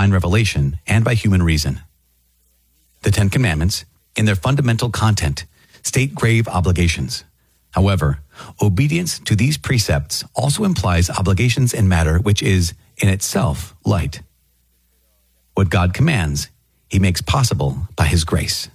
divine revelation and by human reason. The Ten Commandments, in their fundamental content, state grave obligations. However, obedience to these precepts also implies obligations in matter which is, in itself, light. What God commands, he makes possible by his grace.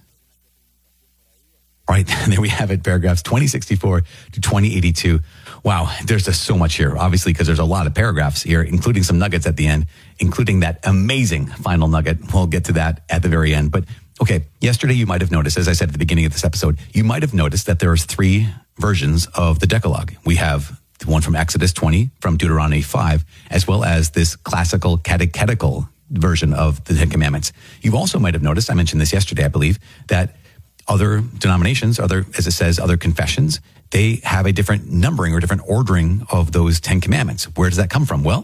All right, there we have it, paragraphs 2064 to 2082. Wow, there's just so much here, obviously, because there's a lot of paragraphs here, including some nuggets at the end, including that amazing final nugget. We'll get to that at the very end. But okay, yesterday you might have noticed, as I said at the beginning of this episode, you might have noticed that there's 3 versions of the Decalogue. We have the one from Exodus 20, from Deuteronomy 5, as well as this classical catechetical version of the Ten Commandments. You also might have noticed, I mentioned this yesterday, I believe, that other denominations, as it says, other confessions, they have a different numbering or different ordering of those 10 commandments. Where does that come from? Well,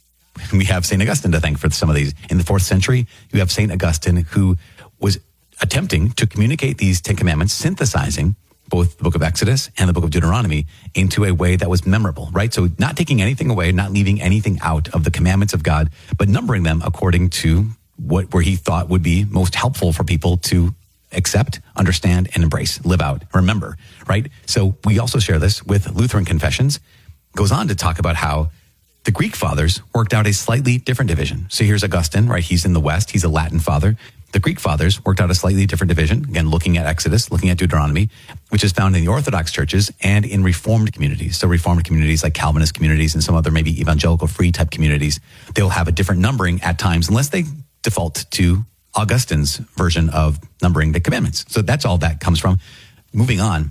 we have St. Augustine to thank for some of these. In the 4th century, you have St. Augustine, who was attempting to communicate these 10 commandments, synthesizing both the book of Exodus and the book of Deuteronomy into a way that was memorable, right? So not taking anything away, not leaving anything out of the commandments of God, but numbering them according to where he thought would be most helpful for people to accept, understand, and embrace, live out, remember, right? So we also share this with Lutheran confessions. Goes on to talk about how the Greek fathers worked out a slightly different division. So here's Augustine, right? He's in the West. He's a Latin father. The Greek fathers worked out a slightly different division, again, looking at Exodus, looking at Deuteronomy, which is found in the Orthodox churches and in Reformed communities. So Reformed communities like Calvinist communities and some other maybe evangelical free type communities, they'll have a different numbering at times unless they default to Augustine's version of numbering the commandments. So that's all that comes from. Moving on,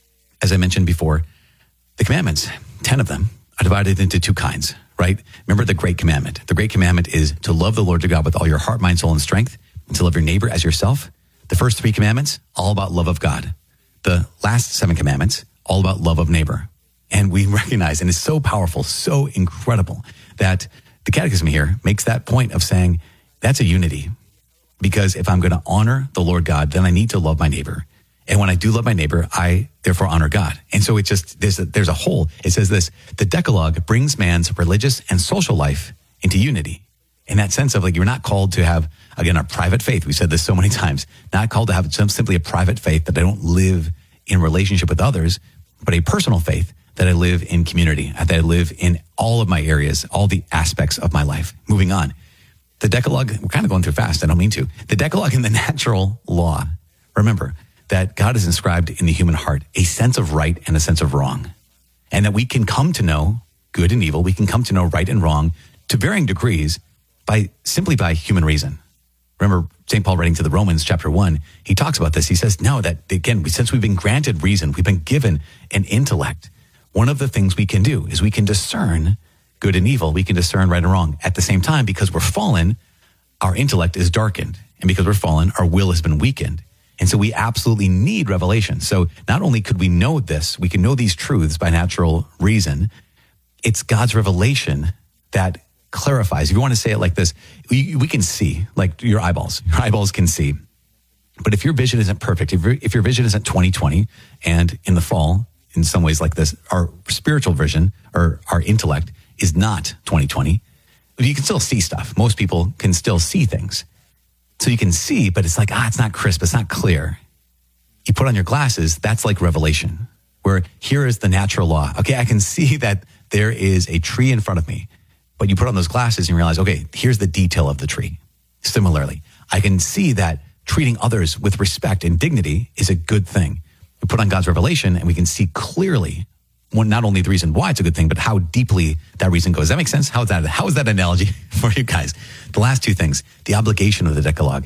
as I mentioned before, the commandments, 10 of them, are divided into 2 kinds, right? Remember the Great Commandment. The Great Commandment is to love the Lord your God with all your heart, mind, soul, and strength, and to love your neighbor as yourself. The first 3 commandments, all about love of God. The last 7 commandments, all about love of neighbor. And we recognize, and it's so powerful, so incredible, that the Catechism here makes that point of saying that's a unity. Because if I'm going to honor the Lord God, then I need to love my neighbor. And when I do love my neighbor, I therefore honor God. And so it just, there's a whole, it says this, the Decalogue brings man's religious and social life into unity. In that sense of like, you're not called to have, again, a private faith. We said this so many times, not called to have simply a private faith that I don't live in relationship with others, but a personal faith that I live in community, that I live in all of my areas, all the aspects of my life. Moving on. The Decalogue, we're kind of going through fast, I don't mean to. The Decalogue and the natural law. Remember that God has inscribed in the human heart a sense of right and a sense of wrong. And that we can come to know good and evil, we can come to know right and wrong to varying degrees simply by human reason. Remember St. Paul writing to the Romans chapter 1, he talks about this. He says, no, that again, since we've been granted reason, we've been given an intellect, one of the things we can do is we can discern good and evil. We can discern right and wrong. At the same time, because we're fallen, our intellect is darkened. And because we're fallen, our will has been weakened. And so we absolutely need revelation. So not only could we know this, we can know these truths by natural reason. It's God's revelation that clarifies. If you want to say it like this, we can see, like your eyeballs can see. But if your vision isn't perfect, if your vision isn't 20/20, and in the fall, in some ways like this, our spiritual vision or our intellect is not 20/20, you can still see stuff. Most people can still see things. So you can see, but it's like, it's not crisp, it's not clear. You put on your glasses, that's like revelation, where here is the natural law. Okay, I can see that there is a tree in front of me, but you put on those glasses and you realize, okay, here's the detail of the tree. Similarly, I can see that treating others with respect and dignity is a good thing. We put on God's revelation and we can see clearly, not only the reason why it's a good thing, but how deeply that reason goes. Does that make sense? How is that analogy for you guys? The last 2 things, the obligation of the Decalogue.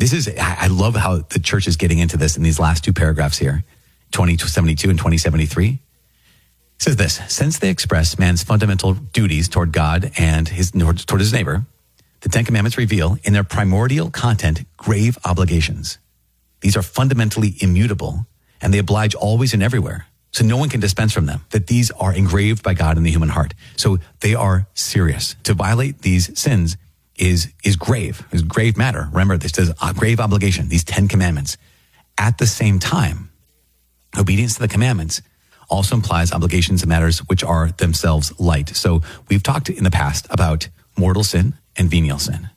I love how the church is getting into this in these last 2 paragraphs here, 2072 and 2073. It says this, since they express man's fundamental duties toward God and toward his neighbor, the 10 Commandments reveal in their primordial content grave obligations. These are fundamentally immutable, and they oblige always and everywhere. So no one can dispense from them, that these are engraved by God in the human heart. So they are serious. To violate these sins is grave matter. Remember, this is a grave obligation, these 10 commandments. At the same time, obedience to the commandments also implies obligations in matters which are themselves light. So we've talked in the past about mortal sin and venial sin.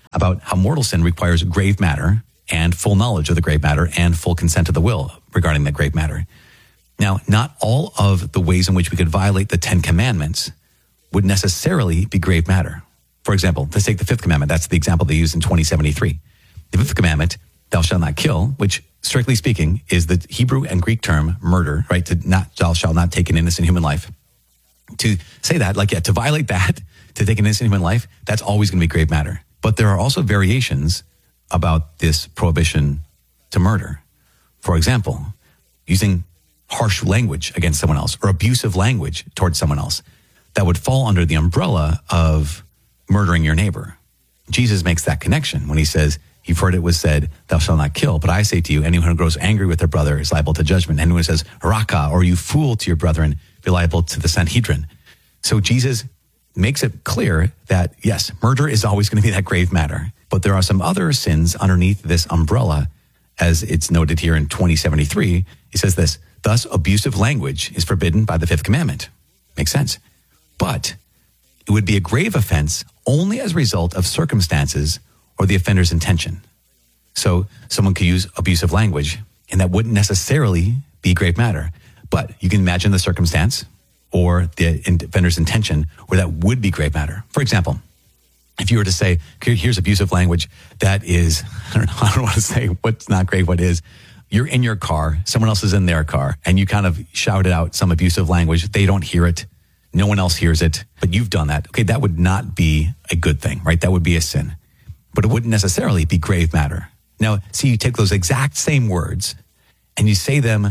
about how mortal sin requires grave matter and full knowledge of the grave matter and full consent of the will regarding that grave matter. Now, not all of the ways in which we could violate the 10 commandments would necessarily be grave matter. For example, let's take the 5th commandment. That's the example they use in 2073. The 5th commandment, thou shalt not kill, which strictly speaking is the Hebrew and Greek term murder, right? Thou shalt not take an innocent human life. To say that, to violate that, to take an innocent human life, that's always going to be grave matter. But there are also variations about this prohibition to murder. For example, using harsh language against someone else or abusive language towards someone else that would fall under the umbrella of murdering your neighbor. Jesus makes that connection when he says, you've heard it was said, thou shalt not kill. But I say to you, anyone who grows angry with their brother is liable to judgment. Anyone who says, raka, or you fool to your brethren, be liable to the Sanhedrin. So Jesus makes it clear that, yes, murder is always going to be that grave matter. But there are some other sins underneath this umbrella, as it's noted here in 2073. He says this, thus abusive language is forbidden by the 5th commandment. Makes sense. But it would be a grave offense only as a result of circumstances or the offender's intention. So someone could use abusive language, and that wouldn't necessarily be grave matter. But you can imagine the circumstance or the offender's intention where that would be grave matter. For example, if you were to say, here's abusive language that is, I don't want to say what's not grave, what is. You're in your car, someone else is in their car, and you kind of shouted out some abusive language. They don't hear it. No one else hears it, but you've done that. Okay, that would not be a good thing, right? That would be a sin. But it wouldn't necessarily be grave matter. Now, see, you take those exact same words and you say them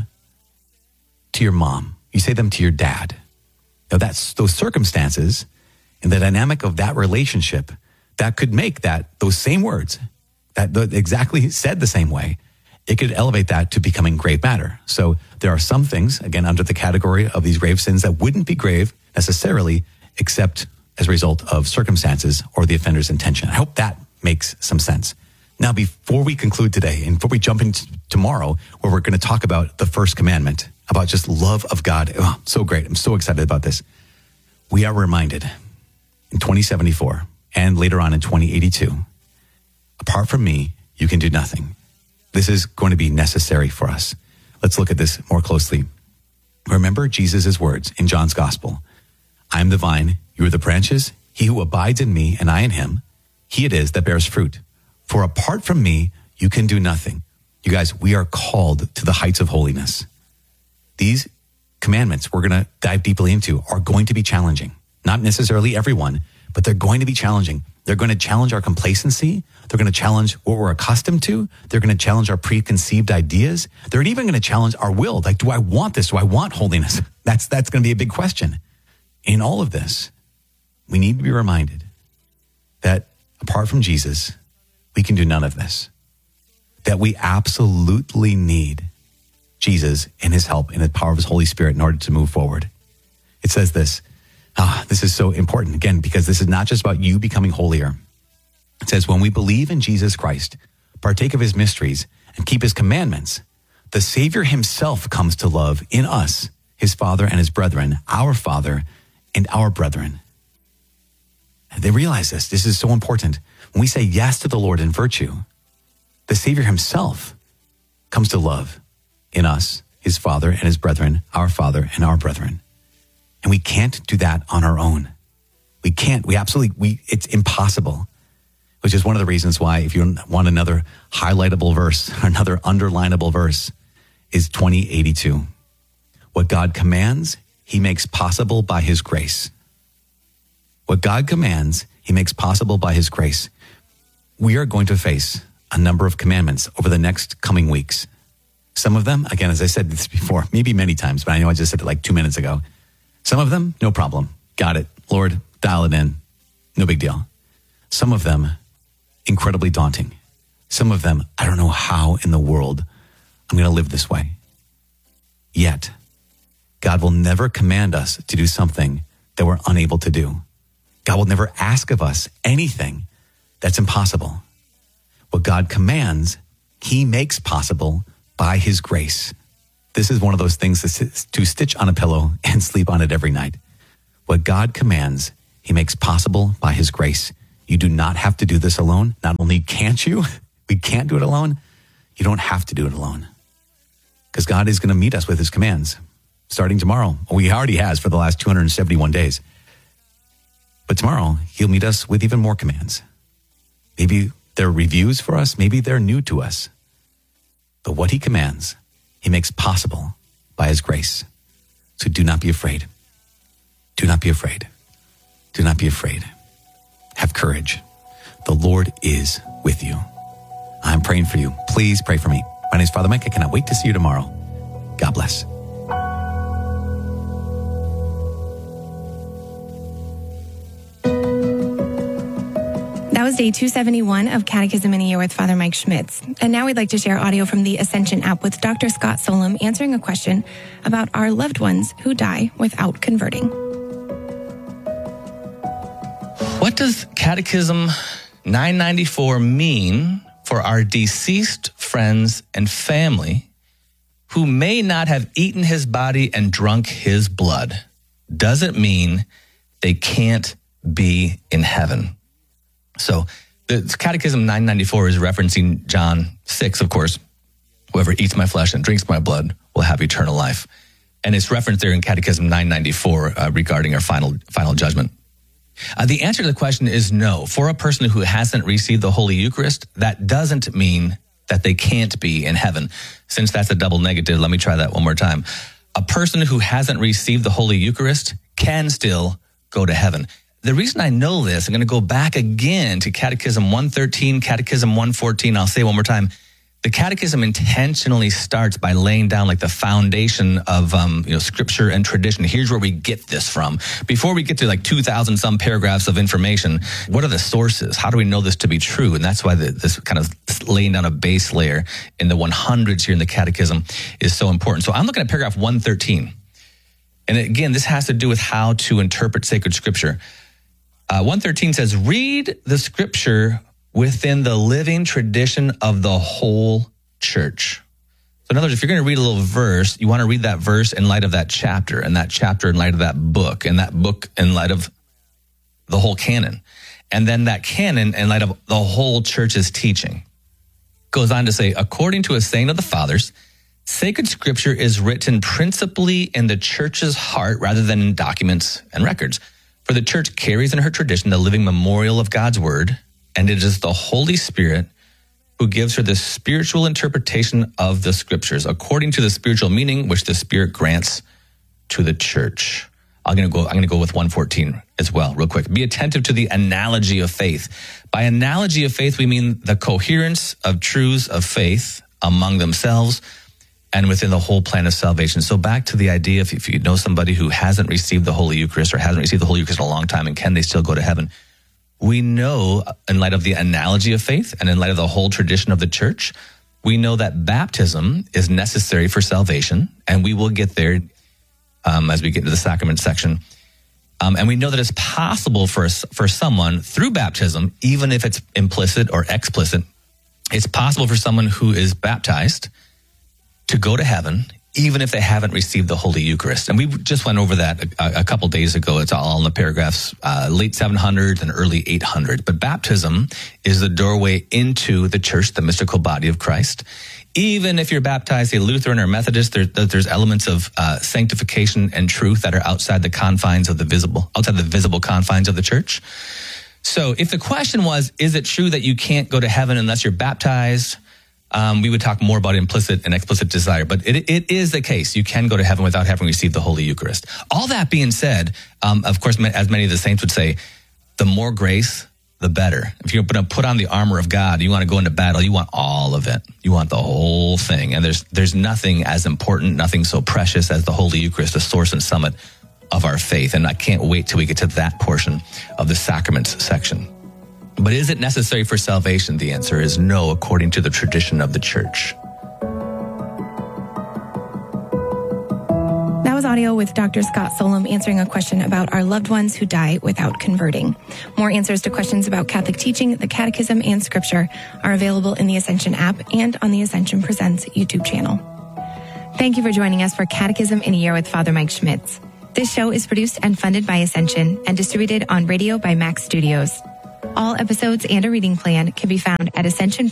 to your mom. You say them to your dad. Now, that's those circumstances and the dynamic of that relationship that could make those same words, that exactly said the same way, it could elevate that to becoming grave matter. So there are some things, again, under the category of these grave sins that wouldn't be grave necessarily, except as a result of circumstances or the offender's intention. I hope that makes some sense. Now, before we conclude today, and before we jump into tomorrow, where we're going to talk about the 1st commandment, about just love of God. Oh, so great. I'm so excited about this. We are reminded in 2074 and later on in 2082, apart from me, you can do nothing. This is going to be necessary for us. Let's look at this more closely. Remember Jesus' words in John's gospel. I am the vine, you are the branches. He who abides in me and I in him, he it is that bears fruit. For apart from me, you can do nothing. You guys, we are called to the heights of holiness. These commandments we're going to dive deeply into are going to be challenging. Not necessarily everyone, but they're going to be challenging. They're going to challenge our complacency. They're going to challenge what we're accustomed to. They're going to challenge our preconceived ideas. They're even going to challenge our will. Like, do I want this? Do I want holiness? That's going to be a big question. In all of this, we need to be reminded that apart from Jesus, we can do none of this. That we absolutely need Jesus and his help and the power of his Holy Spirit in order to move forward. It says this. This is so important, again, because this is not just about you becoming holier. It says, when we believe in Jesus Christ, partake of his mysteries, and keep his commandments, the Savior himself comes to love in us, his Father and his brethren, our Father and our brethren. And they realize this. This is so important. When we say yes to the Lord in virtue, the Savior himself comes to love in us, his Father and his brethren, our Father and our brethren. And we can't do that on our own. We can't. It's impossible. Which is one of the reasons why, if you want another highlightable verse, another underlinable verse, is 2082. What God commands, he makes possible by his grace. What God commands, he makes possible by his grace. We are going to face a number of commandments over the next coming weeks. Some of them, again, as I said this before, maybe many times, but I know I just said it like 2 minutes ago. Some of them, no problem. Got it. Lord, dial it in. No big deal. Some of them, incredibly daunting. Some of them, I don't know how in the world I'm going to live this way. Yet, God will never command us to do something that we're unable to do. God will never ask of us anything that's impossible. What God commands, he makes possible by his grace. This is one of those things to stitch on a pillow and sleep on it every night. What God commands, he makes possible by his grace. You do not have to do this alone. Not only can't you, we can't do it alone, you don't have to do it alone. Because God is going to meet us with his commands starting tomorrow. Well, he already has for the last 271 days. But tomorrow, he'll meet us with even more commands. Maybe they're reviews for us. Maybe they're new to us. But what he commands, he makes possible by his grace. So do not be afraid. Do not be afraid. Do not be afraid. Have courage. The Lord is with you. I'm praying for you. Please pray for me. My name is Father Mike. I cannot wait to see you tomorrow. God bless. That was day 271 of Catechism in a Year with Father Mike Schmitz. And now we'd like to share audio from the Ascension app with Dr. Scott Solem answering a question about our loved ones who die without converting. What does Catechism 994 mean for our deceased friends and family who may not have eaten his body and drunk his blood? Does it mean they can't be in heaven? So the Catechism 994 is referencing John 6, of course. Whoever eats my flesh and drinks my blood will have eternal life. And it's referenced there in Catechism 994 regarding our final judgment. The answer to the question is no. For a person who hasn't received the Holy Eucharist, that doesn't mean that they can't be in heaven. Since that's a double negative, let me try that one more time. A person who hasn't received the Holy Eucharist can still go to heaven. The reason I know this, I'm going to go back again to Catechism 113, Catechism 114. I'll say it one more time. The Catechism intentionally starts by laying down like the foundation of scripture and tradition. Here's where we get this from. Before we get to like 2,000 some paragraphs of information, what are the sources? How do we know this to be true? And that's why this kind of laying down a base layer in the 100s here in the Catechism is so important. So I'm looking at paragraph 113. And again, this has to do with how to interpret sacred scripture. 113 says, read the scripture within the living tradition of the whole church. So in other words, if you're going to read a little verse, you want to read that verse in light of that chapter, and that chapter in light of that book, and that book in light of the whole canon. And then that canon in light of the whole church's teaching. Goes on to say, according to a saying of the fathers, sacred scripture is written principally in the church's heart rather than in documents and records. For the church carries in her tradition the living memorial of God's word, and it is the Holy Spirit who gives her the spiritual interpretation of the scriptures, according to the spiritual meaning which the Spirit grants to the church. I'm going to go with 114 as well, real quick. Be attentive to the analogy of faith. By analogy of faith, we mean the coherence of truths of faith among themselves and within the whole plan of salvation. So back to the idea, if you know somebody who hasn't received the Holy Eucharist or hasn't received the Holy Eucharist in a long time, and can they still go to heaven? We know, in light of the analogy of faith and in light of the whole tradition of the church, we know that baptism is necessary for salvation, and we will get there as we get into the sacrament section. And we know that it's possible for someone through baptism, even if it's implicit or explicit, it's possible for someone who is baptized to go to heaven, even if they haven't received the Holy Eucharist. And we just went over that a couple days ago. It's all in the paragraphs, late 700s and early 800s. But baptism is the doorway into the church, the mystical body of Christ. Even if you're baptized, say Lutheran or Methodist, there's elements of sanctification and truth that are outside the visible confines of the church. So if the question was, is it true that you can't go to heaven unless you're baptized? We would talk more about implicit and explicit desire, but it is the case. You can go to heaven without having received the Holy Eucharist. All that being said, of course, as many of the saints would say, the more grace, the better. If you're going to put on the armor of God, you want to go into battle, you want all of it. You want the whole thing. And there's nothing as important, nothing so precious as the Holy Eucharist, the source and summit of our faith. And I can't wait till we get to that portion of the sacraments section. But is it necessary for salvation? The answer is no, according to the tradition of the church. That was audio with Dr. Scott Solem answering a question about our loved ones who die without converting. More answers to questions about Catholic teaching, the Catechism, and Scripture are available in the Ascension app and on the Ascension Presents YouTube channel. Thank you for joining us for Catechism in a Year with Father Mike Schmitz. This show is produced and funded by Ascension and distributed on radio by Max Studios. All episodes and a reading plan can be found at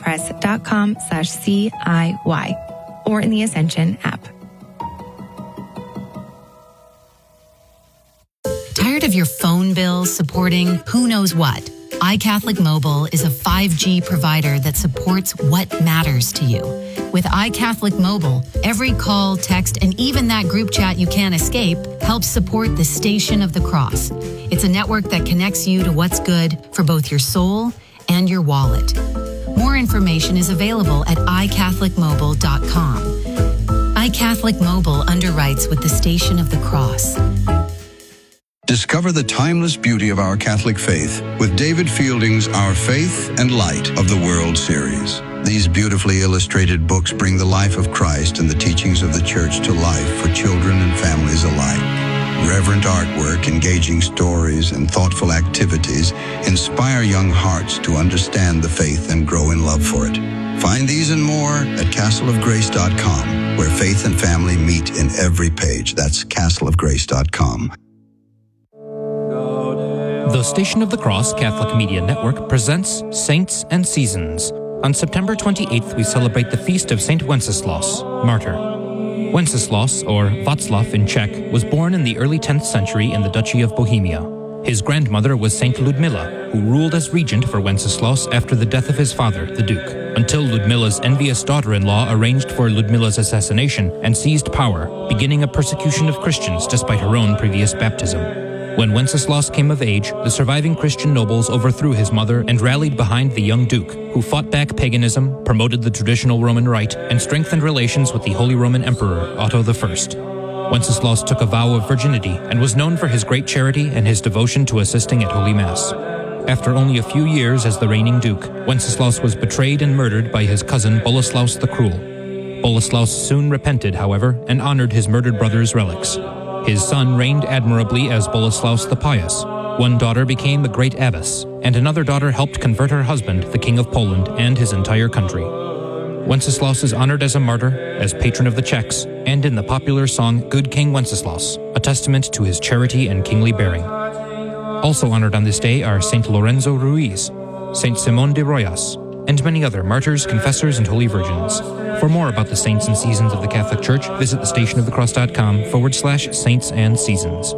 ascensionpress.com/CIY or in the Ascension app. Tired of your phone bill supporting who knows what? iCatholic Mobile is a 5G provider that supports what matters to you. With iCatholic Mobile, every call, text, and even that group chat you can't escape helps support the Station of the Cross. It's a network that connects you to what's good for both your soul and your wallet. More information is available at iCatholicMobile.com. iCatholic Mobile underwrites with the Station of the Cross. Discover the timeless beauty of our Catholic faith with David Fielding's Our Faith and Light of the World series. These beautifully illustrated books bring the life of Christ and the teachings of the Church to life for children and families alike. Reverent artwork, engaging stories, and thoughtful activities inspire young hearts to understand the faith and grow in love for it. Find these and more at castleofgrace.com, where faith and family meet in every page. That's castleofgrace.com. The Station of the Cross Catholic Media Network presents Saints and Seasons. On September 28th, we celebrate the feast of Saint Wenceslaus, martyr. Wenceslaus, or Václav in Czech, was born in the early 10th century in the Duchy of Bohemia. His grandmother was Saint Ludmilla, who ruled as regent for Wenceslaus after the death of his father, the Duke, until Ludmilla's envious daughter-in-law arranged for Ludmilla's assassination and seized power, beginning a persecution of Christians despite her own previous baptism. When Wenceslaus came of age, the surviving Christian nobles overthrew his mother and rallied behind the young Duke, who fought back paganism, promoted the traditional Roman rite, and strengthened relations with the Holy Roman Emperor Otto I. Wenceslaus took a vow of virginity and was known for his great charity and his devotion to assisting at Holy Mass. After only a few years as the reigning Duke, Wenceslaus was betrayed and murdered by his cousin Boleslaus the Cruel. Boleslaus soon repented, however, and honored his murdered brother's relics. His son reigned admirably as Boleslaus the Pious. One daughter became a great abbess, and another daughter helped convert her husband, the King of Poland, and his entire country. Wenceslaus is honored as a martyr, as patron of the Czechs, and in the popular song Good King Wenceslaus, a testament to his charity and kingly bearing. Also honored on this day are Saint Lorenzo Ruiz, Saint Simón de Royas, and many other martyrs, confessors, and holy virgins. For more about the saints and seasons of the Catholic Church, visit thestationofthecross.com/saints and seasons.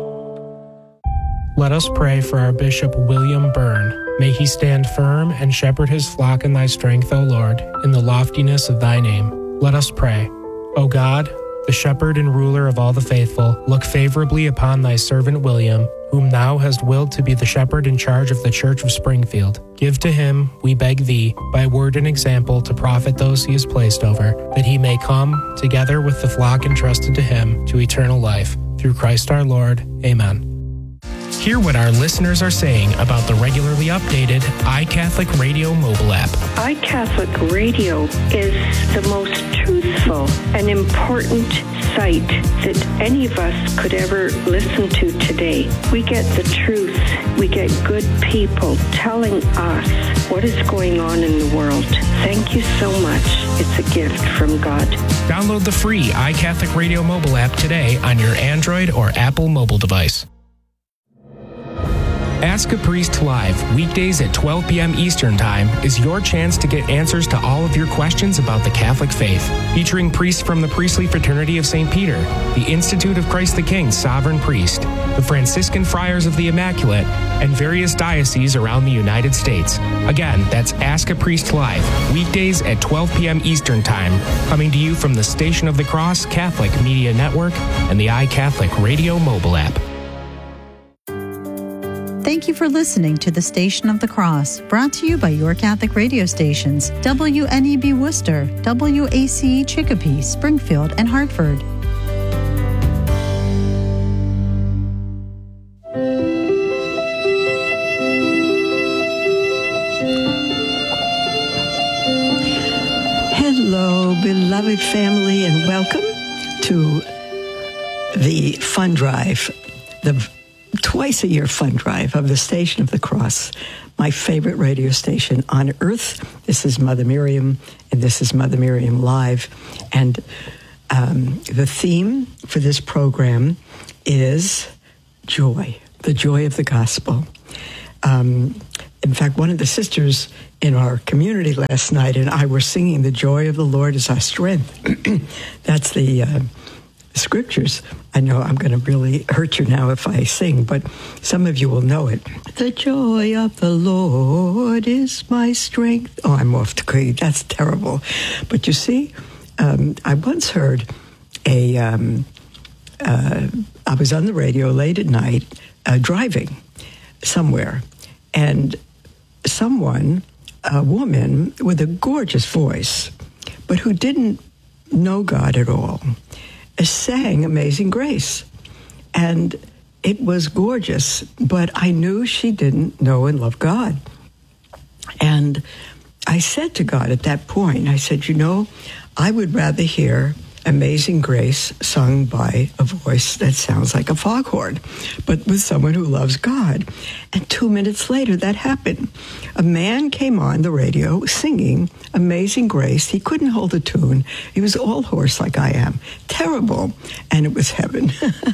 Let us pray for our Bishop William Byrne. May he stand firm and shepherd his flock in thy strength, O Lord, in the loftiness of thy name. Let us pray. O God, the shepherd and ruler of all the faithful, look favorably upon thy servant William, whom thou hast willed to be the shepherd in charge of the Church of Springfield. Give to him, we beg thee, by word and example to profit those he has placed over, that he may come, together with the flock entrusted to him, to eternal life. Through Christ our Lord. Amen. Hear what our listeners are saying about the regularly updated iCatholic Radio mobile app. iCatholic Radio is the most truthful and important site that any of us could ever listen to today. We get the truth. We get good people telling us what is going on in the world. Thank you so much. It's a gift from God. Download the free iCatholic Radio mobile app today on your Android or Apple mobile device. Ask a Priest Live, weekdays at 12 p.m. Eastern Time, is your chance to get answers to all of your questions about the Catholic faith. Featuring priests from the Priestly Fraternity of St. Peter, the Institute of Christ the King Sovereign Priest, the Franciscan Friars of the Immaculate, and various dioceses around the United States. Again, that's Ask a Priest Live, weekdays at 12 p.m. Eastern Time, coming to you from the Station of the Cross Catholic Media Network and the iCatholic Radio mobile app. Thank you for listening to the Station of the Cross, brought to you by your Catholic radio stations, WNEB Worcester, WACE Chicopee, Springfield, and Hartford. Hello, beloved family, and welcome to the fund drive, the twice-a-year fund drive of the Station of the Cross, my favorite radio station on earth. This is Mother Miriam, and this is Mother Miriam Live. And the theme for this program is joy, the joy of the gospel. in fact, one of the sisters in our community last night and I were singing, "The joy of the Lord is our strength." That's the scriptures. I know I'm going to really hurt you now if I sing, but some of you will know it. The joy of the Lord is my strength. Oh, I'm off the key. That's terrible. But you see, I once heard I was on the radio late at night driving somewhere, and someone, a woman with a gorgeous voice, but who didn't know God at all, sang Amazing Grace. And it was gorgeous, but I knew she didn't know and love God. And I said to God at that point, I said, you know, I would rather hear Amazing Grace sung by a voice that sounds like a foghorn, but with someone who loves God. And 2 minutes later, that happened. A man came on the radio singing Amazing Grace. He couldn't hold a tune. He was all hoarse like I am. Terrible. And it was heaven.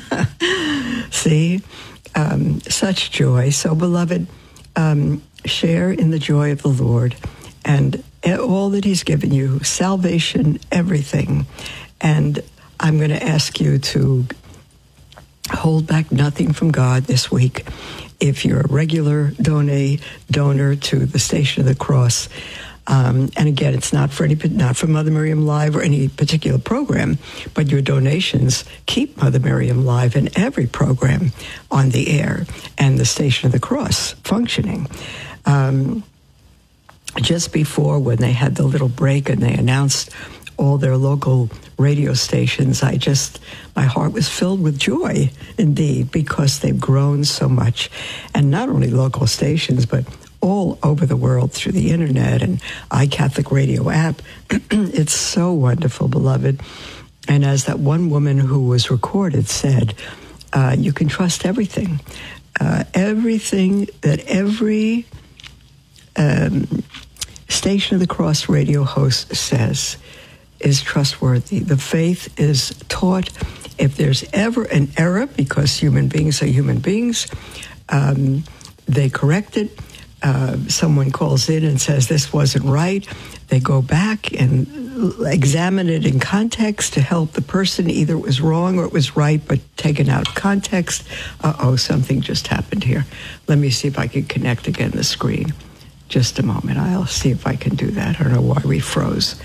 See? Such joy. So, beloved, share in the joy of the Lord and all that he's given you, salvation, everything. And I'm going to ask you to hold back nothing from God this week. If you're a regular donor to the Station of the Cross, and again, it's not for Mother Miriam Live or any particular program, but your donations keep Mother Miriam Live in every program on the air and the Station of the Cross functioning. Just before, when they had the little break and they announced all their local radio stations, my heart was filled with joy indeed, because they've grown so much. And not only local stations, but all over the world through the internet and iCatholic Radio app. It's so wonderful, beloved. And as that one woman who was recorded said, you can trust everything. Everything that every Station of the Cross radio host says is trustworthy. The faith is taught. If there's ever an error, because human beings are human beings, they correct it. Someone calls in and says this wasn't right. They go back and examine it in context to help the person. Either it was wrong or it was right, but taken out of context. Something just happened here. Let me see if I can connect again the screen. Just a moment. I'll see if I can do that. I don't know why we froze.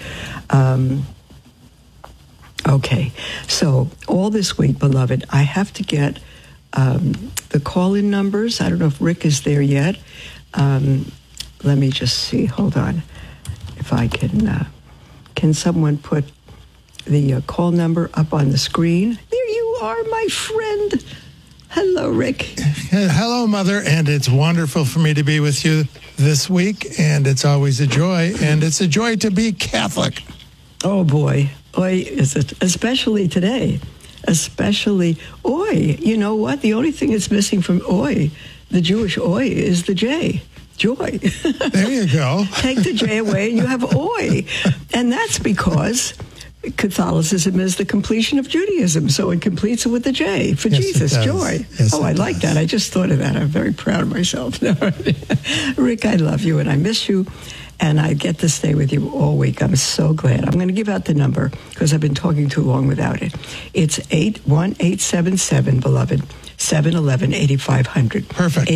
Okay. So all this week, beloved, I have to get the call-in numbers. I don't know if Rick is there yet. Let me just see. Hold on. If I can someone put the call number up on the screen? There you are, my friend. Hello, Rick. Hello, Mother, and it's wonderful for me to be with you this week, and it's always a joy, and it's a joy to be Catholic. Oh, boy. Oy, is it? Especially today. Especially, oy. You know what? The only thing that's missing from oy, the Jewish oy, is the J. Joy. There you go. Take the J away and you have oy. And that's because Catholicism is the completion of Judaism, so it completes it with the J for Jesus, joy. Yes, I like that. I just thought of that. I'm very proud of myself. Rick, I love you and I miss you, and I get to stay with you all week. I'm so glad. I'm going to give out the number because I've been talking too long without it. It's 81877, beloved, 711-8500. Perfect.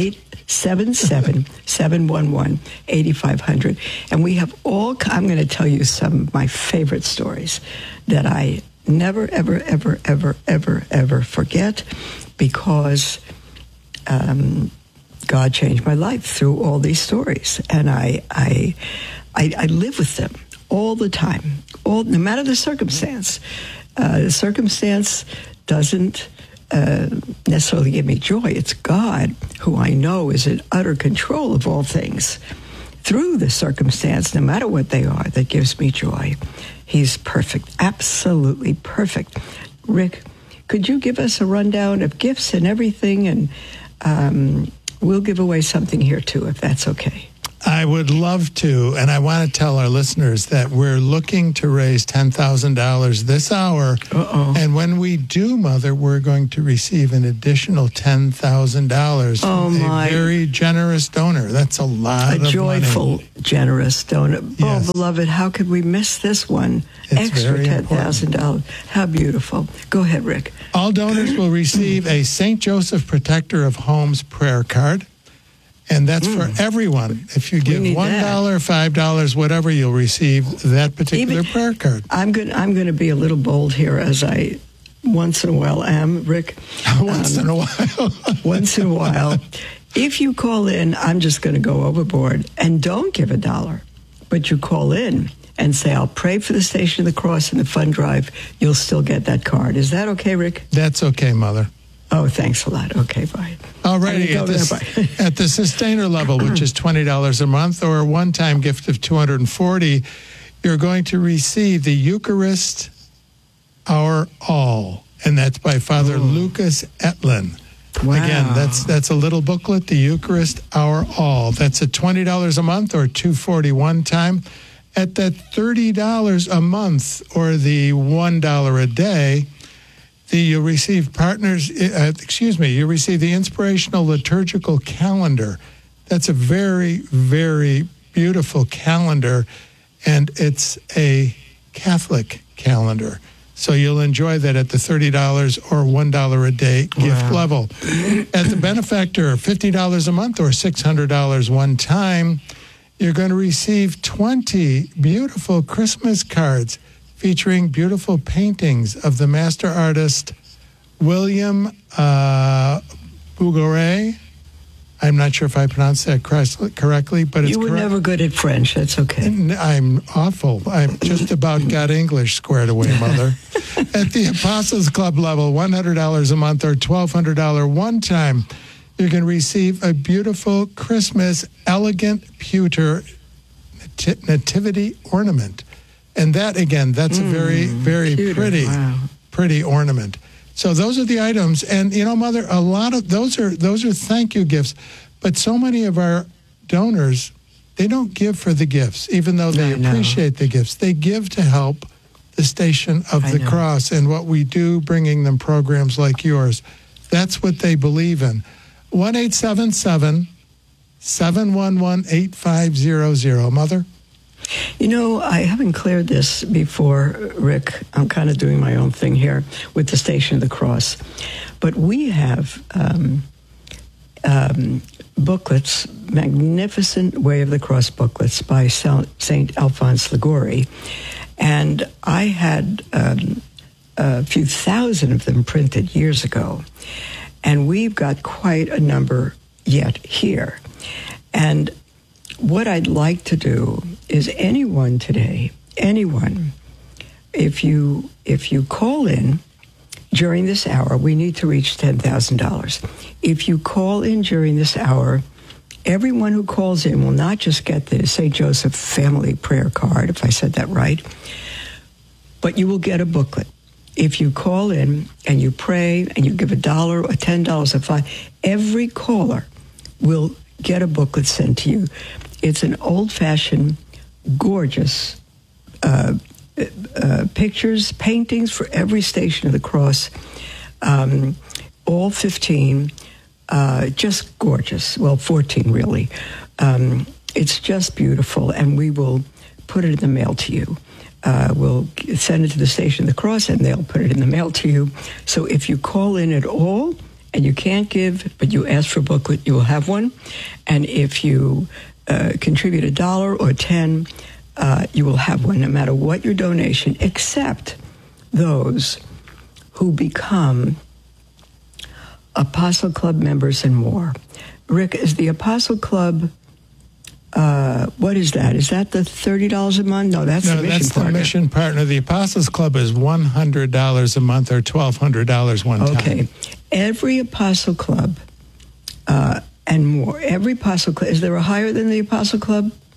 877-711-8500. And we have I'm going to tell you some of my favorite stories that I never, ever, ever, ever, ever, ever forget, because God changed my life through all these stories. And I live with them all the time, no matter the circumstance. The circumstance doesn't necessarily give me joy. It's God, who I know is in utter control of all things, through the circumstance, no matter what they are, that gives me joy. He's perfect, absolutely perfect. Rick, could you give us a rundown of gifts and everything? And we'll give away something here, too, if that's okay. I would love to, and I want to tell our listeners that we're looking to raise $10,000 this hour. And when we do, Mother, we're going to receive an additional $10,000 from a very generous donor. That's a lot of money. A joyful, generous donor. Yes. Oh, beloved, how could we miss this one? It's Extra very $10,000. How beautiful. Go ahead, Rick. All donors will receive a St. Joseph Protector of Homes prayer card. And that's for everyone. If you give $1, $5, whatever, you'll receive that particular prayer card. I'm going to be a little bold here, as I once in a while am, Rick. Once in a while. Once in a while. If you call in, I'm just going to go overboard and don't give $1, but you call in and say, I'll pray for the Station of the Cross and the fund drive, you'll still get that card. Is that okay, Rick? That's okay, Mother. Oh, thanks a lot. Okay, bye. All righty. At the sustainer level, which is $20 a month, or a one-time gift of $240, you're going to receive the Eucharist Our All, and that's by Father Lucas Etlin. Wow. Again, that's a little booklet, the Eucharist Our All. That's at $20 a month or $240 one time. At that $30 a month or the $1 a day, you'll receive you receive the Inspirational Liturgical Calendar. That's a very, very beautiful calendar, and it's a Catholic calendar. So you'll enjoy that at the $30 or $1 a day gift level. At the benefactor, $50 a month or $600 one time, you're going to receive 20 beautiful Christmas cards featuring beautiful paintings of the master artist William Bouguereau. I'm not sure if I pronounced that correctly, but it's correct. You were never good at French. That's okay. I'm awful. I'm just about got English squared away, Mother. At the Apostles Club level, $100 a month or $1,200 one time, you're going to receive a beautiful Christmas elegant pewter nativity ornament. And that, again, that's a very, very pretty ornament. So those are the items. And, you know, Mother, a lot of those are thank you gifts. But so many of our donors, they don't give for the gifts, even though they appreciate the gifts. They give to help the Station of the Cross and what we do, bringing them programs like yours. That's what they believe in. 1-877-711-8500. Mother? You know, I haven't cleared this before, Rick. I'm kind of doing my own thing here with the Station of the Cross. But we have booklets, magnificent Way of the Cross booklets by St. Alphonse Liguori. And I had a few thousand of them printed years ago. And we've got quite a number yet here. And what I'd like to do is anyone today, if you call in during this hour, we need to reach $10,000. If you call in during this hour, everyone who calls in will not just get the St. Joseph Family Prayer Card, if I said that right, but you will get a booklet. If you call in and you pray and you give $1 or $10 or $5, every caller will get a booklet sent to you. It's an old-fashioned, gorgeous pictures, paintings for every Station of the Cross, all 15, just gorgeous. Well, 14, really. It's just beautiful, and we will put it in the mail to you. We'll send it to the Station of the Cross, and they'll put it in the mail to you. So if you call in at all, and you can't give, but you ask for a booklet, you will have one. And if you contribute $1 or $10, you will have one, no matter what your donation, except those who become Apostle Club members and more. Rick, is the Apostle Club, what is that? Is that the $30 a month? No, that's the mission partner. The mission partner. The Apostles Club is $100 a month or $1,200 one time. Okay. Every Apostle Club and more. Every Apostle Club. Is there a higher than the Apostle Club?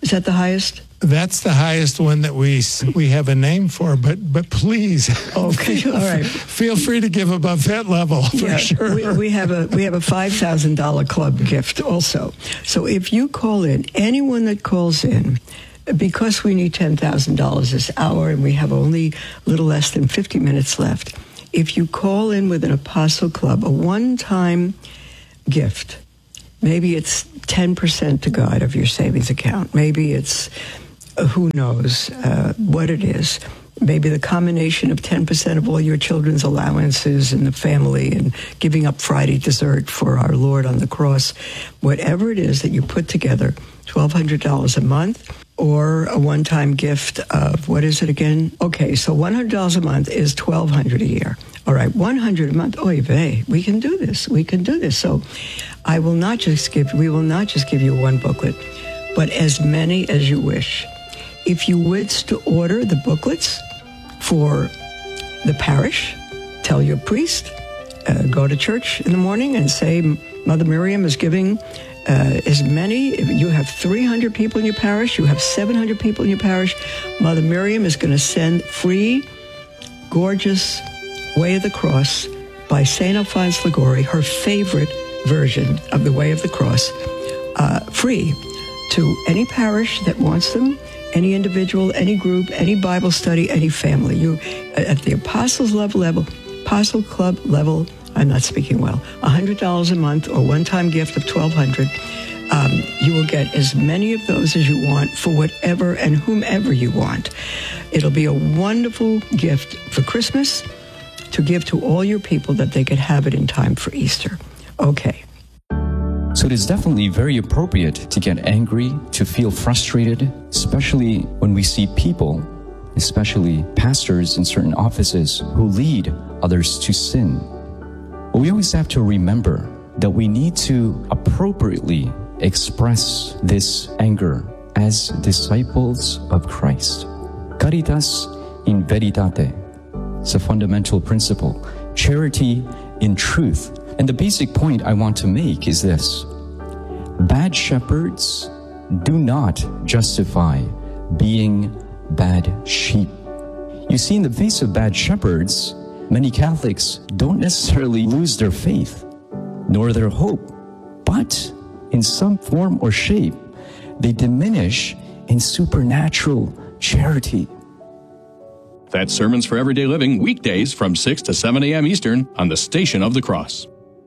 Is that the highest? That's the highest one that we have a name for, but please, okay, all right. Feel free to give above that level for sure. We have a $5,000 club gift also. So if you call in, anyone that calls in, because we need $10,000 this hour and we have only a little less than 50 minutes left, if you call in with an Apostle Club, a one-time gift, maybe it's 10% to God of your savings account, maybe it's who knows what it is. Maybe the combination of 10% of all your children's allowances and the family and giving up Friday dessert for our Lord on the cross. Whatever it is that you put together, $1,200 a month or a one-time gift of, what is it again? Okay, so $100 a month is $1,200 a year. All right, $100 a month. Oy vey, we can do this. We can do this. So we will not just give you one booklet, but as many as you wish. If you wish to order the booklets for the parish, tell your priest, go to church in the morning and say, Mother Miriam is giving as many. If you have 300 people in your parish, you have 700 people in your parish, Mother Miriam is going to send free, gorgeous Way of the Cross by St. Alphonse Liguori, her favorite version of the Way of the Cross, free to any parish that wants them, any individual, any group, any Bible study, any family. You, at the Apostle Club level, I'm not speaking well, $100 a month or one-time gift of $1,200. You will get as many of those as you want for whatever and whomever you want. It'll be a wonderful gift for Christmas to give to all your people that they could have it in time for Easter. Okay. So it is definitely very appropriate to get angry, to feel frustrated, especially when we see people, especially pastors in certain offices, who lead others to sin. But we always have to remember that we need to appropriately express this anger as disciples of Christ. Caritas in veritate. It's a fundamental principle. Charity in truth. And the basic point I want to make is this. Bad shepherds do not justify being bad sheep. You see, in the face of bad shepherds, many Catholics don't necessarily lose their faith, nor their hope, but in some form or shape, they diminish in supernatural charity. That's Sermons for Everyday Living, weekdays from 6 to 7 a.m. Eastern on the Station of the Cross.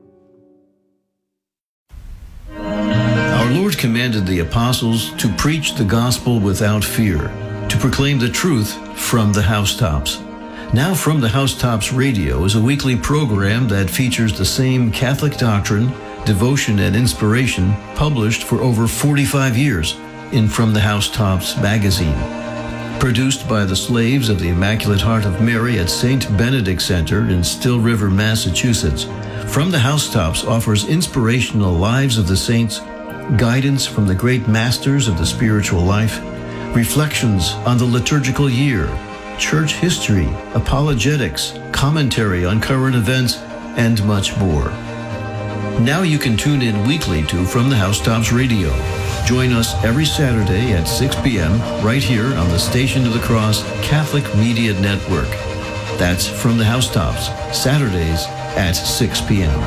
Our Lord commanded the apostles to preach the gospel without fear, to proclaim the truth from the housetops. Now From the Housetops Radio is a weekly program that features the same Catholic doctrine, devotion, and inspiration published for over 45 years in From the Housetops magazine. Produced by the slaves of the Immaculate Heart of Mary at St. Benedict Center in Still River, Massachusetts, From the Housetops offers inspirational lives of the saints, guidance from the great masters of the spiritual life, reflections on the liturgical year, church history, apologetics, commentary on current events, and much more. Now you can tune in weekly to From the Housetops Radio. Join us every Saturday at 6 p.m. right here on the Station of the Cross Catholic Media Network. That's From the Housetops, Saturdays at 6 p.m.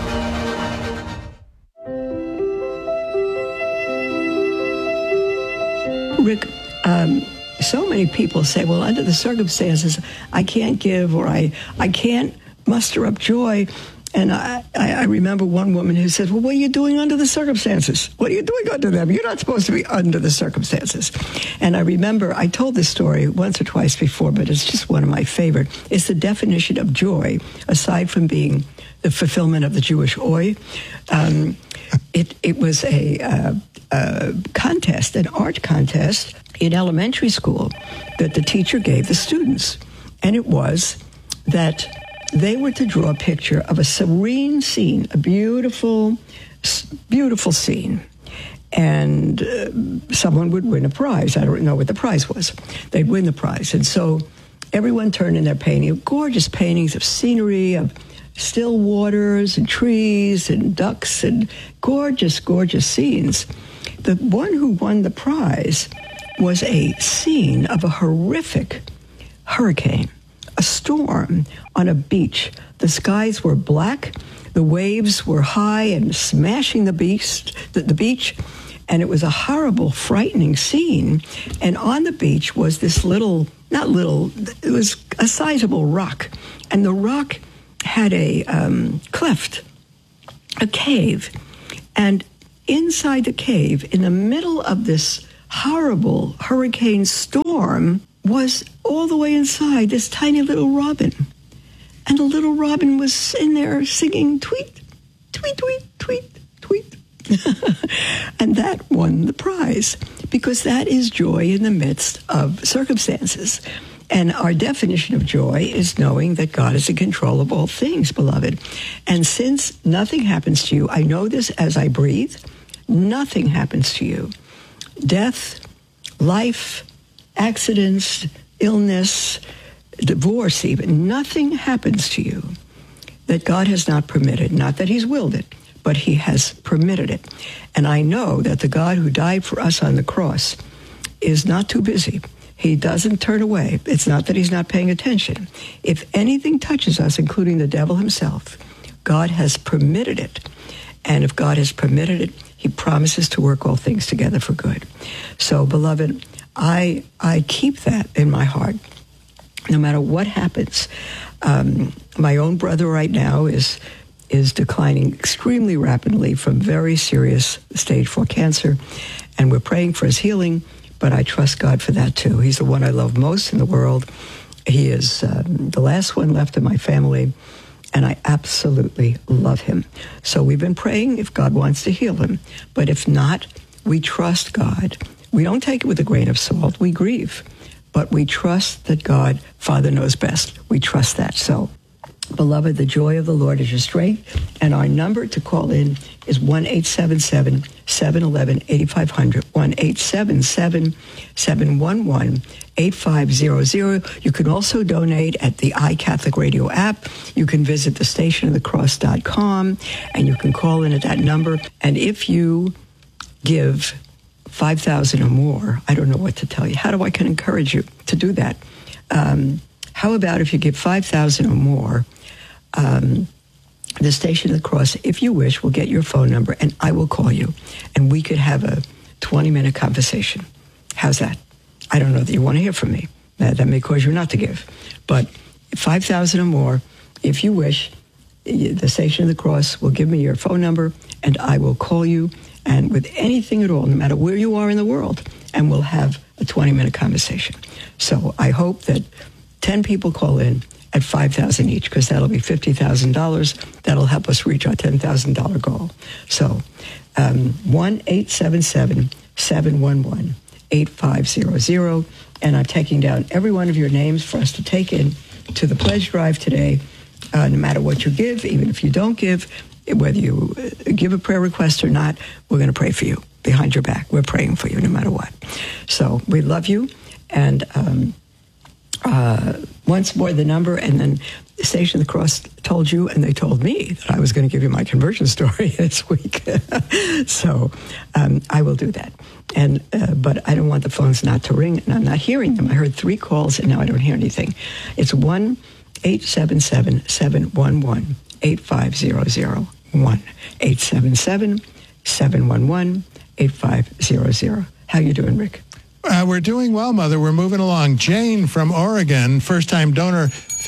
Rick, so many people say, well, under the circumstances, I can't give, or I can't muster up joy. And I remember one woman who said, well, what are you doing under the circumstances? What are you doing under them? You're not supposed to be under the circumstances. And I remember, I told this story once or twice before, but it's just one of my favorite. It's the definition of joy, aside from being the fulfillment of the Jewish oi. It was a contest, an art contest in elementary school that the teacher gave the students. And it was that they were to draw a picture of a serene scene, a beautiful, beautiful scene. And someone would win a prize. I don't know what the prize was. They'd win the prize. And so everyone turned in their painting, gorgeous paintings of scenery, of still waters and trees and ducks and gorgeous, gorgeous scenes. The one who won the prize was a scene of a horrific hurricane, a storm on a beach. The skies were black, the waves were high and smashing the beach, and it was a horrible, frightening scene. And on the beach was this it was a sizable rock, and the rock had a cleft, a cave, and inside the cave, in the middle of this horrible hurricane storm, was all the way inside this tiny little robin. And the little robin was in there singing tweet, tweet, tweet, tweet, tweet. And that won the prize, because that is joy in the midst of circumstances. And our definition of joy is knowing that God is in control of all things, beloved. And since nothing happens to you, I know this as I breathe, nothing happens to you. Death, life, accidents, illness, divorce even, nothing happens to you that God has not permitted. Not that he's willed it, but he has permitted it. And I know that the God who died for us on the cross is not too busy. He doesn't turn away. It's not that he's not paying attention. If anything touches us, including the devil himself, God has permitted it. And if God has permitted it, he promises to work all things together for good. So, beloved, I keep that in my heart. No matter what happens, my own brother right now is declining extremely rapidly from very serious stage 4 cancer, and we're praying for his healing, but I trust God for that too. He's the one I love most in the world. He is the last one left in my family, and I absolutely love him. So we've been praying if God wants to heal him, but if not, we trust God. We don't take it with a grain of salt. We grieve. But we trust that God, Father, knows best. We trust that. So, beloved, the joy of the Lord is your strength. And our number to call in is 1-877-711-8500, 1-877-711-8500. You can also donate at the iCatholic Radio app. You can visit the stationofthecross.com, and you can call in at that number. And if you give $5,000 or more, I don't know what to tell you. How do I can encourage you to do that? How about if you give $5,000 or more, the Station of the Cross, if you wish, will get your phone number and I will call you and we could have a 20-minute conversation. How's that? I don't know that you want to hear from me. That may cause you not to give. But $5,000 or more, if you wish, the Station of the Cross will give me your phone number and I will call you, and with anything at all, no matter where you are in the world, and we'll have a 20-minute conversation. So I hope that 10 people call in at $5,000 each, because that'll be $50,000. That'll help us reach our $10,000 goal. So 1-877-711-8500, and I'm taking down every one of your names for us to take in to the pledge drive today. No matter what you give, even if you don't give, whether you give a prayer request or not, we're going to pray for you behind your back. We're praying for you no matter what. So we love you. And once more, the number, and then the Station of the Cross told you, and they told me that I was going to give you my conversion story this week. So I will do that. And but I don't want the phones not to ring, and I'm not hearing them. I heard 3 calls, and now I don't hear anything. It's 1-877-711-8500. 1-877-711-8500. How you doing, Rick? We're doing well, Mother. We're moving along. Jane from Oregon, first-time donor,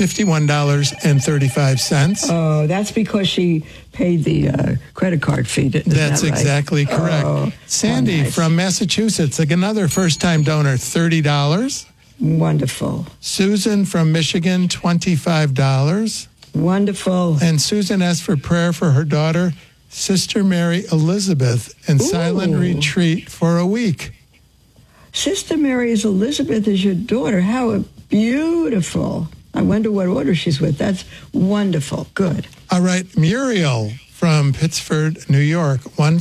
$51.35. Oh, that's because she paid the credit card fee. That's that right? exactly correct. Oh, Sandy nice. from Massachusetts, another first-time donor, $30. Wonderful. Susan from Michigan, $25. Wonderful. And Susan asked for prayer for her daughter, Sister Mary Elizabeth, in silent retreat for a week. Sister Mary Elizabeth is your daughter. How beautiful. I wonder what order she's with. That's wonderful. Good. All right. Muriel from Pittsford, New York,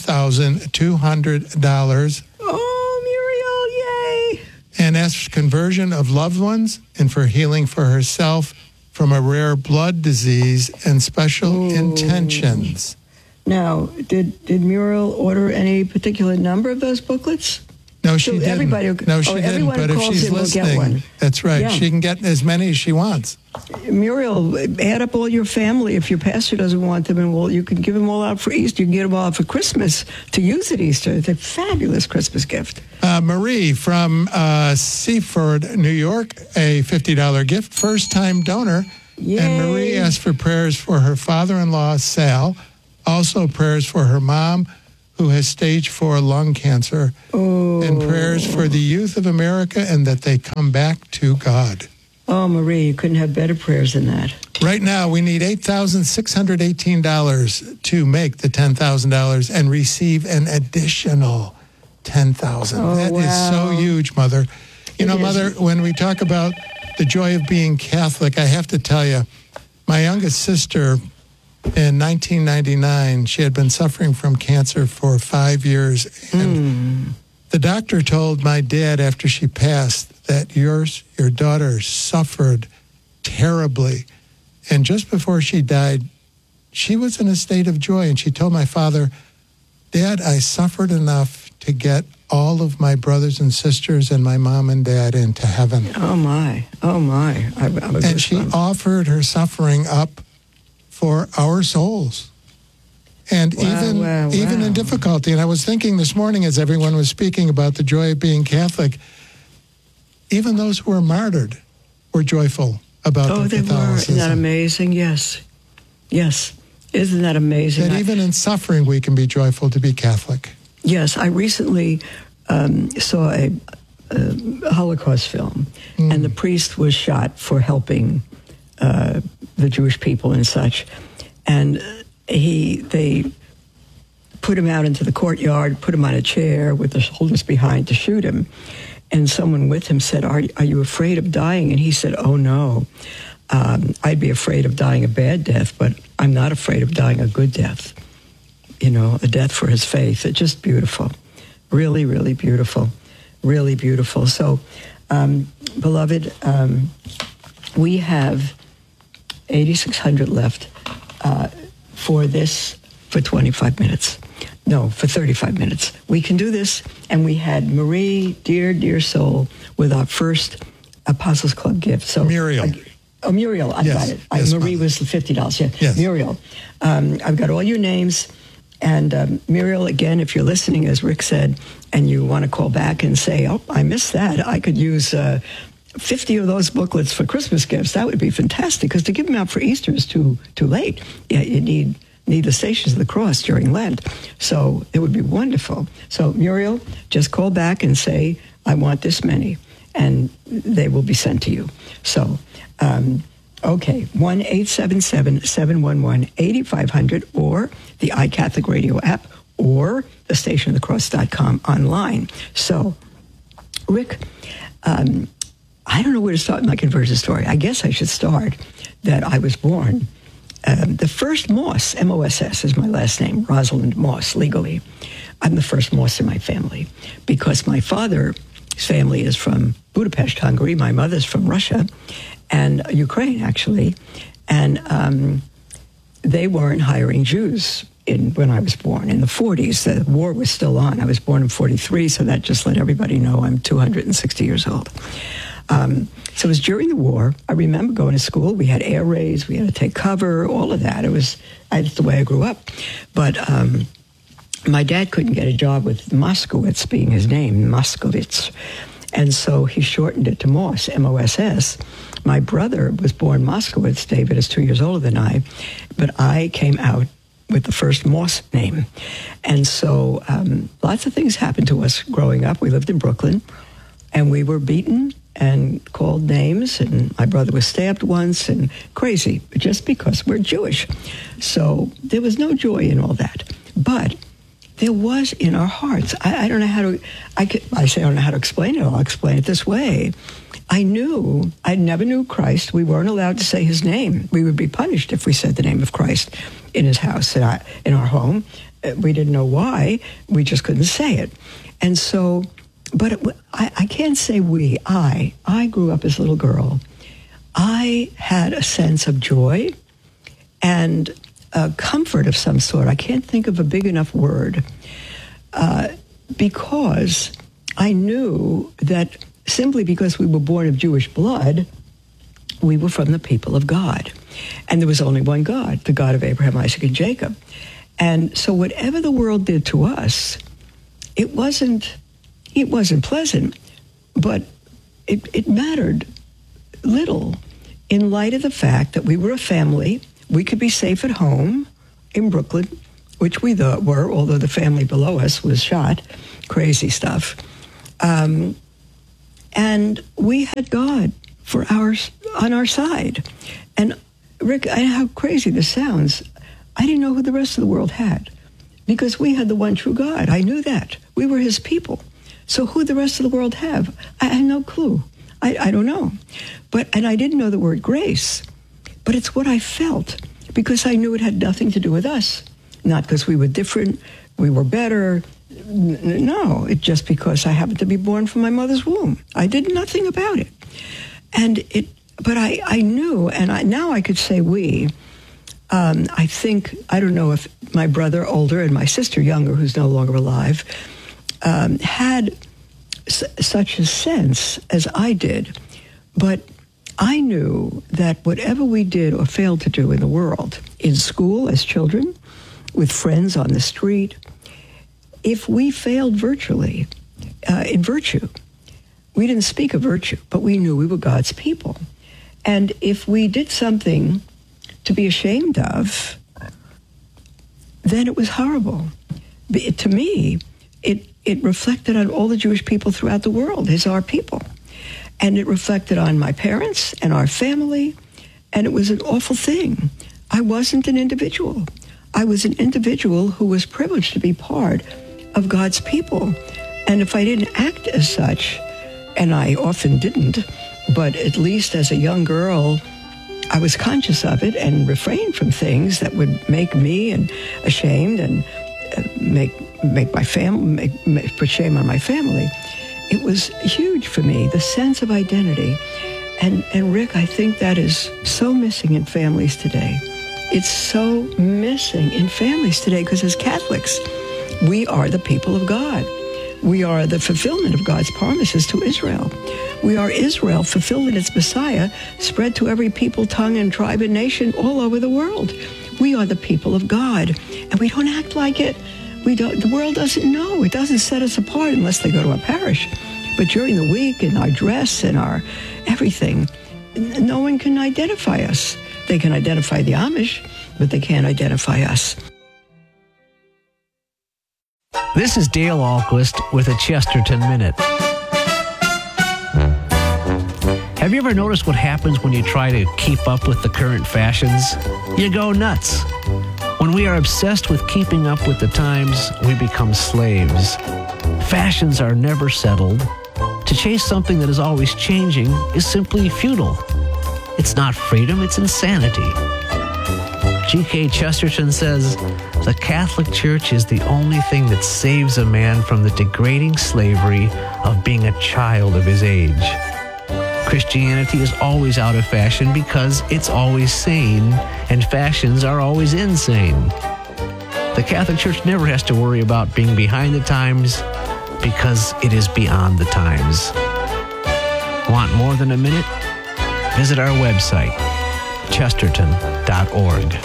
$1,200. Oh, Muriel, yay. And asked for conversion of loved ones and for healing for herself from a rare blood disease and special intentions. Now, did Muriel order any particular number of those booklets? No, she didn't. Everybody, no, she didn't. But if she's listening, that's right. Yeah. She can get as many as she wants. Muriel, add up all your family. If your pastor doesn't want them, and you can give them all out for Easter. You can get them all out for Christmas to use at Easter. It's a fabulous Christmas gift. Marie from Seaford, New York, a $50 gift, first-time donor. Yay. And Marie asked for prayers for her father-in-law, Sal, also prayers for her mom, who has stage 4 lung cancer, and prayers for the youth of America and that they come back to God. Oh, Marie, you couldn't have better prayers than that. Right now, we need $8,618 to make the $10,000 and receive an additional $10,000. Oh, That is so huge, Mother. You know, Mother, when we talk about the joy of being Catholic, I have to tell you, my youngest sister, in 1999, she had been suffering from cancer for 5 years, and the doctor told my dad after she passed that your daughter suffered terribly, and just before she died, she was in a state of joy, and she told my father, Dad, I suffered enough to get all of my brothers and sisters and my mom and dad into heaven. Oh, my. And she offered her suffering up for our souls. And even in difficulty. And I was thinking this morning as everyone was speaking about the joy of being Catholic, even those who were martyred were joyful about their Catholicism. Isn't that amazing? Yes. Isn't that amazing? That even in suffering we can be joyful to be Catholic. Yes, I recently saw a Holocaust film, and the priest was shot for helping the Jewish people and such. And they put him out into the courtyard, put him on a chair with the shoulders behind to shoot him. And someone with him said, are you afraid of dying? And he said, oh, no. I'd be afraid of dying a bad death, but I'm not afraid of dying a good death. You know, a death for his faith. It's just beautiful. Really, really beautiful. Really beautiful. So, beloved, we have 8,600 left for 25 minutes. No, for 35 minutes. We can do this. And we had Marie, dear soul, with our first Apostles Club gift. So Muriel. Muriel, I got it. Marie was the $50. Yeah. Yes. Muriel. I've got all your names. And Muriel, again, if you're listening, as Rick said, and you want to call back and say, oh, I missed that. I could use 50 of those booklets for Christmas gifts. That would be fantastic, because to give them out for Easter is too late. Yeah, you need the Stations of the Cross during Lent. So it would be wonderful. So Muriel, just call back and say, I want this many, and they will be sent to you. So, okay, 1-877-711-8500 or the iCatholic Radio app or the stationofthecross.com online. So, Rick, I don't know where to start my conversion story. I guess I should start that I was born. The first Moss, M-O-S-S is my last name, Rosalind Moss, legally. I'm the first Moss in my family because my father's family is from Budapest, Hungary. My mother's from Russia and Ukraine, actually. And they weren't hiring Jews when I was born in the 40s. The war was still on. I was born in 43, so that just let everybody know I'm 260 years old. So it was during the war. I remember going to school. We had air raids. We had to take cover, all of that. That's the way I grew up. But my dad couldn't get a job with Moskowitz being his name, Moskowitz. And so he shortened it to Moss, M-O-S-S. My brother was born Moskowitz. David is 2 years older than I. But I came out with the first Moss name. And so lots of things happened to us growing up. We lived in Brooklyn, and we were beaten and called names, and my brother was stabbed once, and crazy, just because we're Jewish. So there was no joy in all that. But there was in our hearts. I don't know how to, I don't know how to explain it. I'll explain it this way. I never knew Christ. We weren't allowed to say his name. We would be punished if we said the name of Christ in his house, in our home. We didn't know why. We just couldn't say it. And so, but I can't say we. I grew up as a little girl. I had a sense of joy and comfort of some sort. I can't think of a big enough word, because I knew that simply because we were born of Jewish blood, we were from the people of God. And there was only one God, the God of Abraham, Isaac, and Jacob. And so whatever the world did to us, it wasn't pleasant, but it mattered little in light of the fact that we were a family. We could be safe at home in Brooklyn, which we thought were, although the family below us was shot. Crazy stuff. And we had God on our side. And Rick, how crazy this sounds, I didn't know who the rest of the world had, because we had the one true God. I knew that. We were his people. So who the rest of the world have? I had no clue. I don't know. And I didn't know the word grace, but it's what I felt, because I knew it had nothing to do with us. Not because we were different, we were better. No, it's just because I happened to be born from my mother's womb. I did nothing about it. But I knew, and now I could say we. I think, I don't know if my brother older and my sister younger, who's no longer alive, had such a sense as I did. But I knew that whatever we did or failed to do in the world, in school as children, with friends on the street, if we failed virtually in virtue, we didn't speak of virtue, but we knew we were God's people. And if we did something to be ashamed of, then it was horrible. To me, it reflected on all the Jewish people throughout the world as our people. And it reflected on my parents and our family, and it was an awful thing. I wasn't an individual. I was an individual who was privileged to be part of God's people. And if I didn't act as such, and I often didn't, but at least as a young girl, I was conscious of it and refrained from things that would make me ashamed and make my family, put shame on my family. It was huge for me, the sense of identity. And Rick, I think that is so missing in families today. It's so missing in families today, because as Catholics, we are the people of God. We are the fulfillment of God's promises to Israel. We are Israel fulfilled in its Messiah, spread to every people, tongue, and tribe and nation all over the world. We are the people of God, and we don't act like it. The world doesn't know. It doesn't set us apart unless they go to a parish. But during the week, in our dress and our everything, no one can identify us. They can identify the Amish, but they can't identify us. This is Dale Ahlquist with a Chesterton Minute. Have you ever noticed what happens when you try to keep up with the current fashions? You go nuts. When we are obsessed with keeping up with the times, we become slaves. Fashions are never settled. To chase something that is always changing is simply futile. It's not freedom, it's insanity. G.K. Chesterton says, "The Catholic Church is the only thing that saves a man from the degrading slavery of being a child of his age." Christianity is always out of fashion because it's always sane, and fashions are always insane. The Catholic Church never has to worry about being behind the times because it is beyond the times. Want more than a minute? Visit our website, chesterton.org.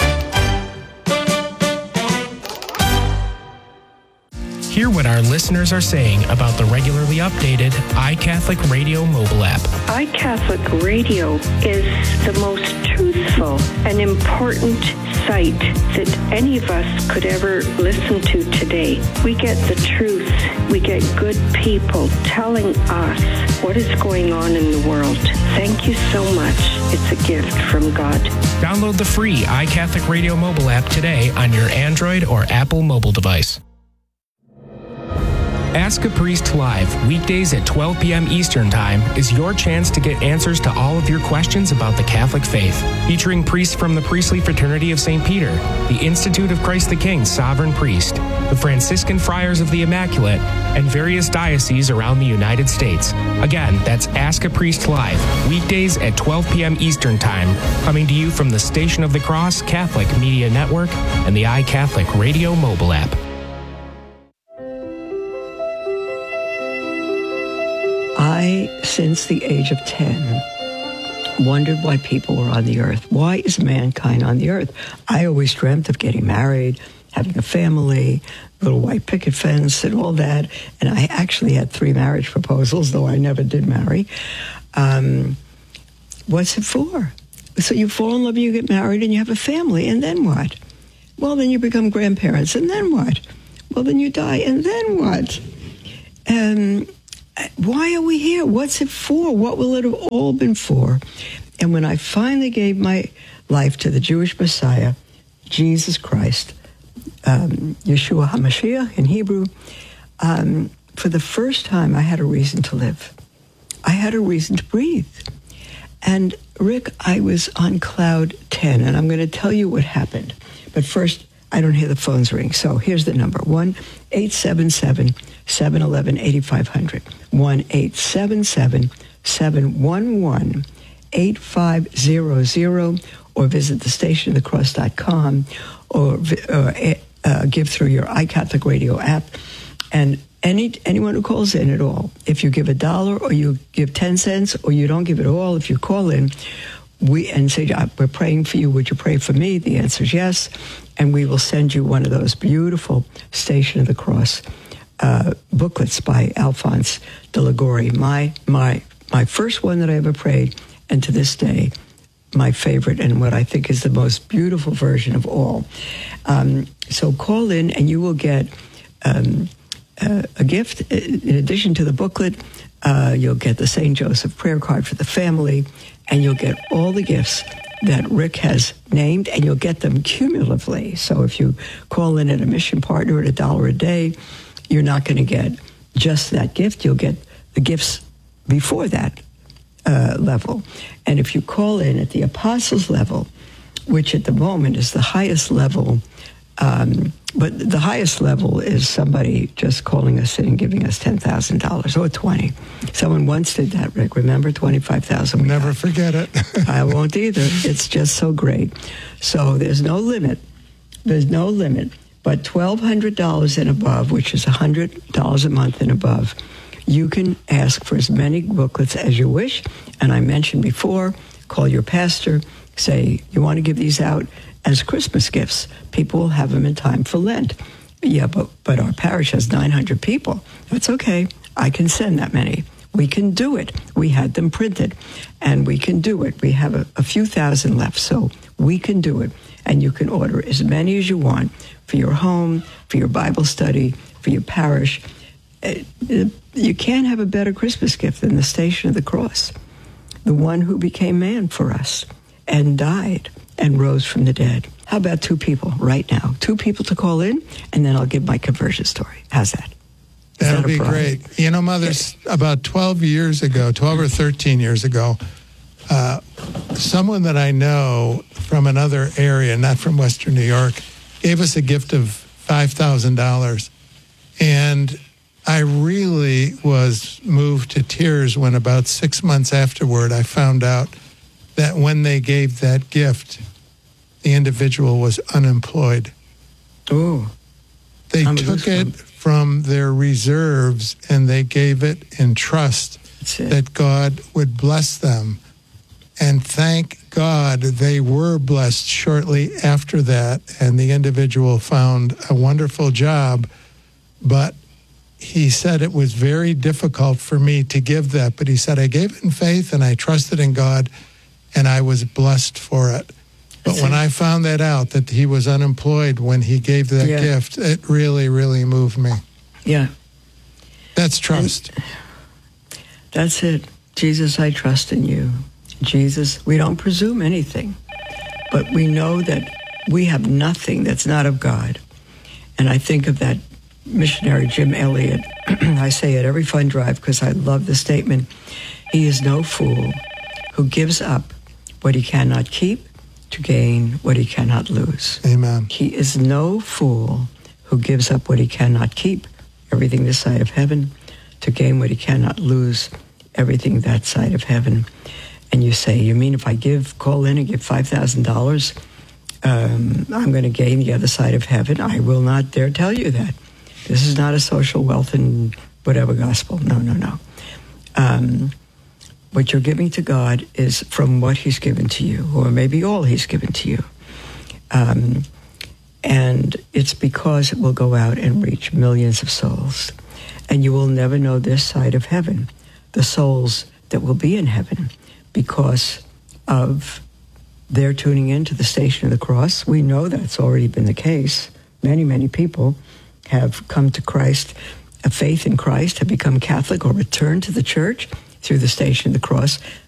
Hear what our listeners are saying about the regularly updated iCatholic Radio mobile app. iCatholic Radio is the most truthful and important site that any of us could ever listen to today. We get the truth. We get good people telling us what is going on in the world. Thank you so much. It's a gift from God. Download the free iCatholic Radio mobile app today on your Android or Apple mobile device. Ask a Priest Live, weekdays at 12 p.m. Eastern Time, is your chance to get answers to all of your questions about the Catholic faith. Featuring priests from the Priestly Fraternity of St. Peter, the Institute of Christ the King Sovereign Priest, the Franciscan Friars of the Immaculate, and various dioceses around the United States. Again, that's Ask a Priest Live, weekdays at 12 p.m. Eastern Time, coming to you from the Station of the Cross Catholic Media Network and the iCatholic Radio mobile app. I, since the age of 10, wondered why people were on the earth. Why is mankind on the earth? I always dreamt of getting married, having a family, little white picket fence and all that. And I actually had 3 marriage proposals, though I never did marry. What's it for? So you fall in love, you get married, and you have a family, and then what? Well, then you become grandparents, and then what? Well, then you die, and then what? Why are we here? What's it for? What will it have all been for? And when I finally gave my life to the Jewish Messiah, Jesus Christ, Yeshua HaMashiach in Hebrew, for the first time I had a reason to live. I had a reason to breathe. And Rick, I was on cloud 10, and I'm going to tell you what happened. But first, I don't hear the phones ring. So here's the number, 1-877-711-8500, 1-877-711-8500, or visit thestationofthecross.com, or give through your iCatholic Radio app. And anyone who calls in at all, if you give $1 or you give 10 cents or you don't give it all, if you call in, and say, we're praying for you, would you pray for me? The answer is yes. And we will send you one of those beautiful Station of the Cross booklets by Alphonse de Liguori. My first one that I ever prayed, and to this day, my favorite and what I think is the most beautiful version of all. So call in and you will get a gift. In addition to the booklet, you'll get the St. Joseph prayer card for the family, and you'll get all the gifts that Rick has named, and you'll get them cumulatively. So if you call in at a mission partner at $1 a day, you're not going to get just that gift. You'll get the gifts before that level. And if you call in at the Apostles level, which at the moment is the highest level, but the highest level is somebody just calling us in and giving us $10,000 or 20. Someone once did that, Rick. Remember, 25,000. Never forget it. I won't either. It's just so great. So there's no limit. There's no limit. But $1,200 and above, which is $100 a month and above, you can ask for as many booklets as you wish. And I mentioned before, call your pastor, say, you want to give these out as Christmas gifts. People will have them in time for Lent. Yeah, but our parish has 900 people. That's okay. I can send that many. We can do it. We had them printed, and we can do it. We have a few thousand left, so we can do it. And you can order as many as you want for your home, for your Bible study, for your parish. You can't have a better Christmas gift than the Station of the Cross, the one who became man for us and died and rose from the dead. How about 2 people right now? 2 people to call in, and then I'll give my conversion story. How's that? That'll be great. You know, Mother, about 12 or 13 years ago, someone that I know from another area, not from Western New York, gave us a gift of $5,000. And I really was moved to tears when about 6 months afterward, I found out that when they gave that gift, the individual was unemployed. Oh. They took it from their reserves and they gave it in trust that God would bless them. And thank God they were blessed shortly after that. And the individual found a wonderful job. But he said it was very difficult for me to give that. But he said, I gave it in faith and I trusted in God and I was blessed for it. But when I found that out, that he was unemployed when he gave that gift, it really, really moved me. Yeah. That's trust. That's it. Jesus, I trust in you. Jesus, we don't presume anything, but we know that we have nothing that's not of God. And I think of that missionary Jim Elliot. I say it every fund drive because I love the statement. He is no fool who gives up what he cannot keep to gain what he cannot lose. Amen. He is no fool who gives up what he cannot keep, everything this side of heaven, to gain what he cannot lose, everything that side of heaven. And you say, you mean if I call in and give $5,000, I'm going to gain the other side of heaven? I will not dare tell you that. This is not a social wealth and whatever gospel. No. What you're giving to God is from what he's given to you, or maybe all he's given to you. And it's because it will go out and reach millions of souls. And you will never know this side of heaven, the souls that will be in heaven, because of their tuning into the Station of the Cross. We know that's already been the case. Many, many people have come to Christ, a faith in Christ, have become Catholic or returned to the church through the Station of the Cross.